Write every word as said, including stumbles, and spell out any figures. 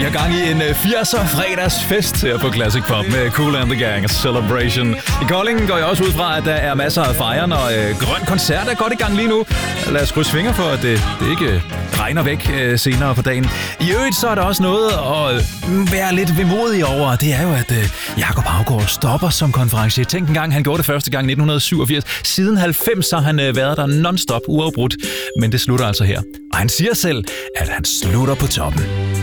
har gang i en firser fredagsfest her på Classic Pop med Kool and the Gang Celebration. I Kolding går jeg også ud fra, at der er masser af fejren, og øh, grøn koncert er godt i gang lige nu. Lad os krydse fingre for, at det, det ikke regner væk øh, senere på dagen. I øvrigt så er der også noget at øh, være lidt vemodig over. Det er jo, at øh, Jakob Haugaard stopper som konferencier. Tænk en gang, han gjorde det første gang i nitten syvogfirs. Siden halvfems har han øh, været der non-stop uafbrudt. Men det slutter altså her. Og han siger selv, at han slutter på toppen.